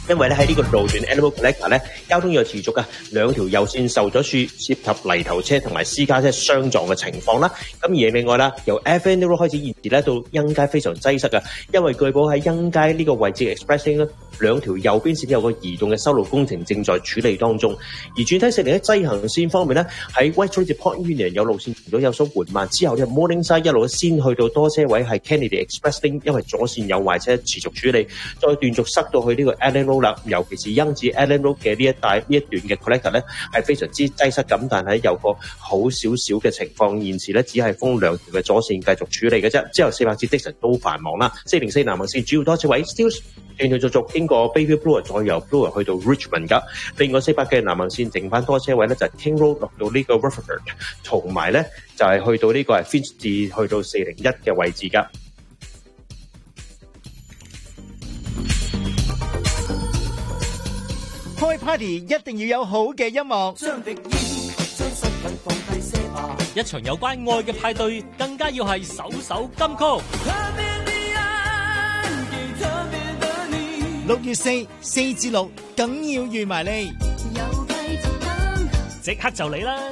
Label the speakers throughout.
Speaker 1: 因為咧喺呢個路段 Animal Collector 咧，交通有持續嘅兩條右線受阻處，涉及泥頭車同埋私家車相撞嘅情況啦。咁而另外啦，由 Avenue Road 開始延遲咧到欣街非常擠塞嘅，因為據報喺欣街呢個位置 Express Lane 咧，兩條右邊線有個移動嘅修路工程正在處理當中。而轉體4零喺西行線方面咧，喺 White Street Port Union 有路線停咗有所緩慢，之後咧 Morningside 一路先去到多車位係 Kennedy Express Lane， 因為左線有壞車持續處理，再斷續塞到去呢個 Allen Road 啦，尤其是欣至 Allen Road 嘅呢一段嘅 Collector 咧係非常之擠塞咁，但係有個好少少嘅情況，現時咧只係封兩條嘅左線繼續處理嘅啫。之後400至 Dixon 都繁忙啦，404南行線主要多車位 still 斷斷續續經過 Bayview Bloor 再由 Bloor 去到 Richmond 噶。另外400嘅南行線剩翻多車位咧就係 King Road 落到呢個 Rutherford， 同埋咧就係去到呢個係 Finch 至去到401嘅位置噶。
Speaker 2: 開 party 一定要有好嘅音樂，
Speaker 3: 一場有關愛嘅派對，更加要係首首金曲。
Speaker 2: 6月4至6，梗要預埋你，
Speaker 3: 即刻就嚟啦！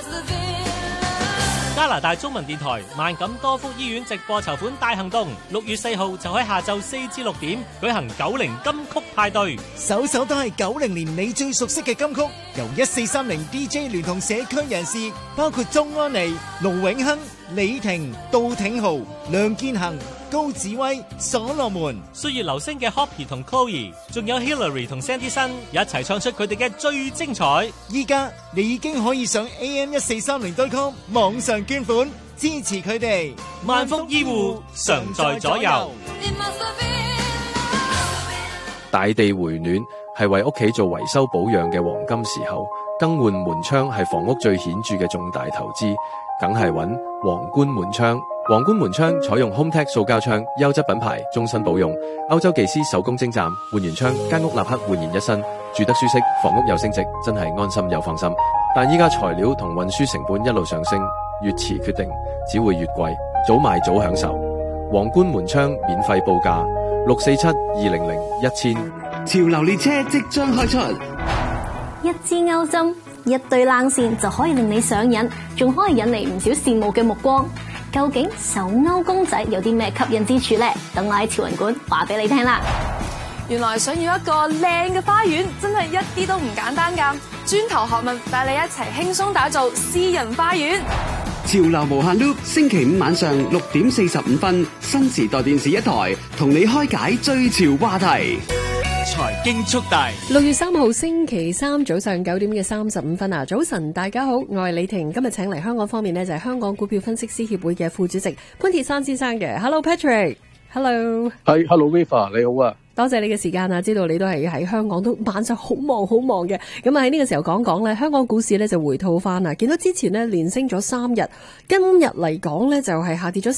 Speaker 3: 加拿大中文電台萬錦多福醫院直播籌款大行動，6月4號就喺下晝4至6點舉行90金曲派對，
Speaker 2: 首首都係90年你最熟悉嘅金曲，由1430 DJ 聯同社區人士，包括鍾安妮、盧永亨、李婷、杜挺豪、梁建恒、高子威、所羅門，
Speaker 3: 歲月流星嘅 Hoppy 同 Chloe， 仲有 Hillary 同 Sandy Sun 一齊唱出佢哋嘅最精彩。
Speaker 2: 依家你已經可以上 am1430.com 網上捐款支持佢哋。
Speaker 3: 萬福醫護常在左右。
Speaker 4: 大地回暖係為屋企做維修保養嘅黃金時候，更換門窗係房屋最顯著嘅重大投資，梗係揾皇冠門窗。皇冠門窗採用 HomeTech 塑膠窗，優質品牌，終身保用。歐洲技師手工精湛，換完窗間屋立刻煥然一新，住得舒適，房屋又升值，真係安心又放心。但依家材料同運輸成本一路上升，越遲決定只會越貴，早買早享受。皇冠門窗免費報價647-200-1000。
Speaker 5: 潮流列車即將開出，
Speaker 6: 一支鈎針，一對冷線就可以令你上癮，仲可以引嚟唔少羨慕嘅目光。究竟手勾公仔有啲咩吸引之處呢？等我喺潮人館話俾你聽啦。
Speaker 7: 原來想要一個靚嘅花園，真係一啲都唔簡單㗎。磚頭學問帶你一齊輕鬆打造私人花園。
Speaker 5: 潮流無限 loop， 星期五晚上6點45分，新時代電視一台同你開解最潮話題。
Speaker 3: 財經速遞
Speaker 8: 6月3號星期三早上9點嘅35分啊！早晨，大家好，我係李婷，今日請嚟香港方面呢，就係香港股票分析師協會嘅副主席潘鐵珊先生嘅。Hello Patrick，Hello，
Speaker 9: 係 Hello Viva， 你好啊！
Speaker 8: 多謝你嘅時間啊！知道你都係喺香港都晚上好忙嘅，咁啊喺呢個時候講講咧，香港股市咧就回吐翻啦。見到之前咧連升咗3日，今日嚟講咧就係下跌咗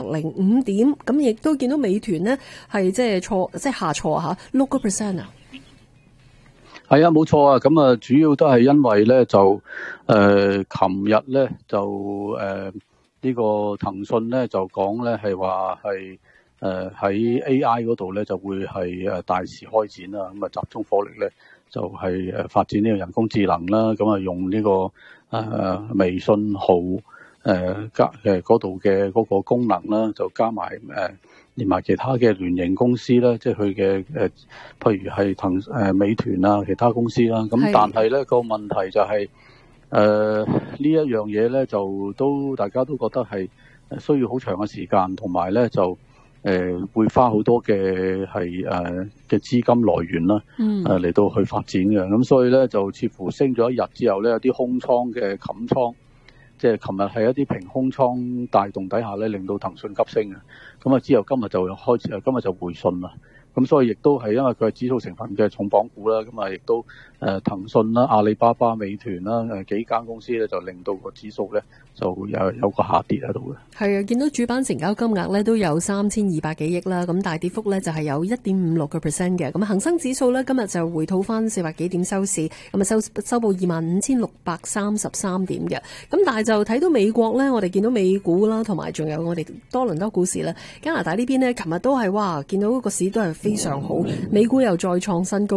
Speaker 8: 405點，咁亦都見到美團呢係即係下挫嚇6%啊。
Speaker 9: 係啊，冇錯啊。咁啊，主要都係因為咧就琴日咧就呢個騰訊咧就講咧係話係。喺 AI 嗰度咧就會係大肆開展啦，咁啊集中火力咧就係發展呢個人工智能啦，咁啊用呢個微信號加嗰度嘅嗰個功能啦，就加埋連埋其他嘅聯營公司啦，即係佢嘅譬如係美團啊其他公司啦，咁但係咧個問題就係呢一樣嘢咧就大家都覺得係需要好長嘅時間，同埋咧就會花好多嘅嘅資金來源啦，嚟到去發展嘅，咁所以咧就似乎升咗一日之後咧，有啲空倉嘅冚倉，即係琴日係一啲平空倉帶動底下咧，令到騰訊急升嘅，咁啊之後今日就開始，今日就回順啦，咁所以亦都係因為佢係指數成分嘅重磅股啦，咁啊亦都騰訊啦、阿里巴巴、美團啦幾間公司咧，就令到個指數咧就有個下跌喺度嘅。係
Speaker 8: 啊，見到主板成交金額咧都有3200幾億啦，咁大跌幅咧就係有1.56%嘅。咁恒生指數咧今日就回吐翻400幾點收市，咁啊收報25,633點嘅。咁但係就睇到美國咧，我哋見到美股啦，同埋仲有我哋多倫多股市啦，加拿大呢邊呢，琴日都係哇，見到個市都係非常好，美股又再創新高。